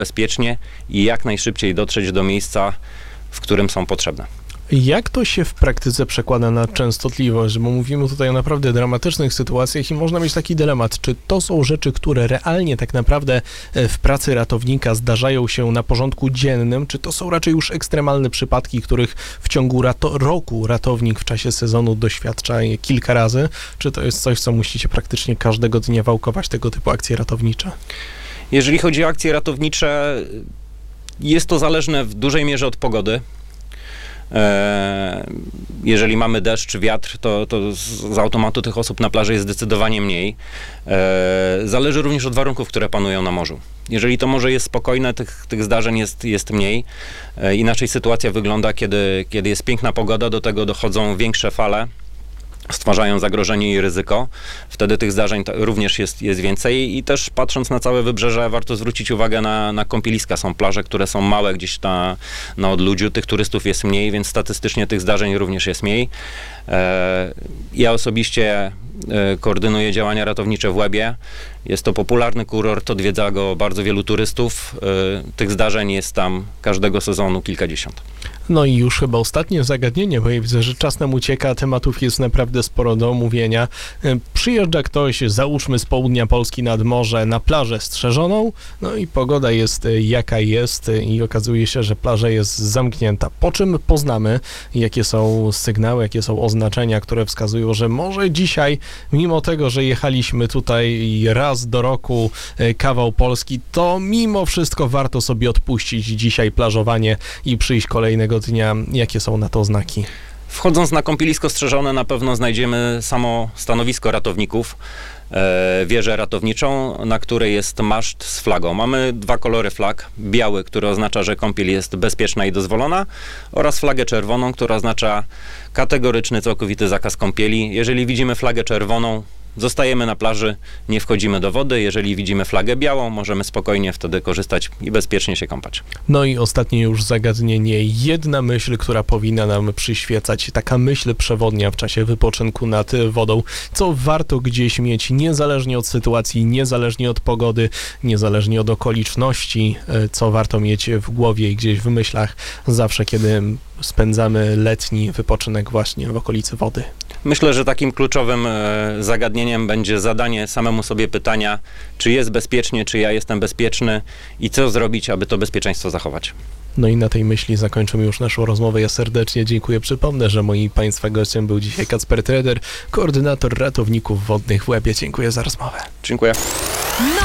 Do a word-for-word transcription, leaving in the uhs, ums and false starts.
bezpiecznie i jak najszybciej dotrzeć do miejsca, w którym są potrzebne. Jak to się w praktyce przekłada na częstotliwość? Bo mówimy tutaj o naprawdę dramatycznych sytuacjach i można mieć taki dylemat, czy to są rzeczy, które realnie tak naprawdę w pracy ratownika zdarzają się na porządku dziennym, czy to są raczej już ekstremalne przypadki, których w ciągu rato- roku ratownik w czasie sezonu doświadcza je kilka razy, czy to jest coś, co musicie praktycznie każdego dnia wałkować, tego typu akcje ratownicze? Jeżeli chodzi o akcje ratownicze, jest to zależne w dużej mierze od pogody. Jeżeli mamy deszcz czy wiatr, to, to z automatu tych osób na plaży jest zdecydowanie mniej. Zależy również od warunków, które panują na morzu. Jeżeli to morze jest spokojne, tych, tych zdarzeń jest, jest mniej. Inaczej sytuacja wygląda, kiedy, kiedy jest piękna pogoda, do tego dochodzą większe fale, stwarzają zagrożenie i ryzyko. Wtedy tych zdarzeń również jest, jest więcej i też patrząc na całe wybrzeże warto zwrócić uwagę na, na kąpieliska. Są plaże, które są małe gdzieś na, na odludziu, tych turystów jest mniej, więc statystycznie tych zdarzeń również jest mniej. E, ja osobiście e, koordynuję działania ratownicze w Łebie. Jest to popularny kurort, odwiedza go bardzo wielu turystów. E, tych zdarzeń jest tam każdego sezonu kilkadziesiąt. No i już chyba ostatnie zagadnienie, bo ja widzę, że czas nam ucieka, tematów jest naprawdę sporo do omówienia. Przyjeżdża ktoś, załóżmy z południa Polski nad morze, na plażę strzeżoną, no i pogoda jest jaka jest i okazuje się, że plaża jest zamknięta. Po czym poznamy, jakie są sygnały, jakie są oznaczenia, które wskazują, że może dzisiaj, mimo tego, że jechaliśmy tutaj raz do roku kawał Polski, to mimo wszystko warto sobie odpuścić dzisiaj plażowanie i przyjść kolejnego dnia. Jakie są na to znaki? Wchodząc na kąpielisko strzeżone na pewno znajdziemy samo stanowisko ratowników, e, wieżę ratowniczą, na której jest maszt z flagą. Mamy dwa kolory flag. Biały, który oznacza, że kąpiel jest bezpieczna i dozwolona, oraz flagę czerwoną, która oznacza kategoryczny, całkowity zakaz kąpieli. Jeżeli widzimy flagę czerwoną, zostajemy na plaży, nie wchodzimy do wody. Jeżeli widzimy flagę białą, możemy spokojnie wtedy korzystać i bezpiecznie się kąpać. No i ostatnie już zagadnienie. Jedna myśl, która powinna nam przyświecać, taka myśl przewodnia w czasie wypoczynku nad wodą, co warto gdzieś mieć, niezależnie od sytuacji, niezależnie od pogody, niezależnie od okoliczności, co warto mieć w głowie i gdzieś w myślach zawsze, kiedy spędzamy letni wypoczynek właśnie w okolicy wody. Myślę, że takim kluczowym zagadnieniem będzie zadanie samemu sobie pytania, czy jest bezpiecznie, czy ja jestem bezpieczny i co zrobić, aby to bezpieczeństwo zachować. No i na tej myśli zakończymy już naszą rozmowę. Ja serdecznie dziękuję. Przypomnę, że moim Państwa gościem był dzisiaj Kacper Treder, koordynator ratowników wodnych w Łebie. Dziękuję za rozmowę. Dziękuję.